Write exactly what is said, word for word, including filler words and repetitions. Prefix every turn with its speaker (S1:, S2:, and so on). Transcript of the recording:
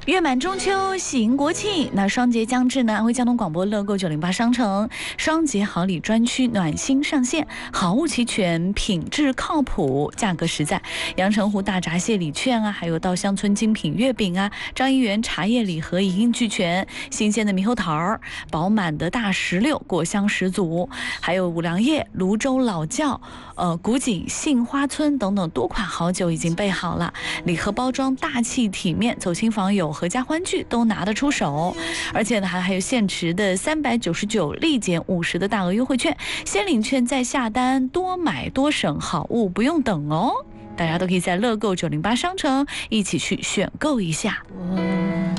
S1: 月满中秋，喜迎国庆。那双节将至呢，安徽交通广播乐购九零八商城双节好礼专区暖心上线，好物齐全，品质靠谱，价格实在。阳澄湖大闸蟹礼券啊，还有稻香村精品月饼啊，张一元茶叶礼盒一应俱全。新鲜的猕猴桃儿，饱满的大石榴，果香十足。还有五粮液、泸州老窖、呃古井杏花村等等多款好酒已经备好了，礼盒包装大气体面，走亲访友、合家欢聚都拿得出手。而且呢，还还有限时的三百九十九立减五十的大额优惠券，先领券再下单，多买多省，好物不用等哦。大家都可以在乐购九零八商城一起去选购一下。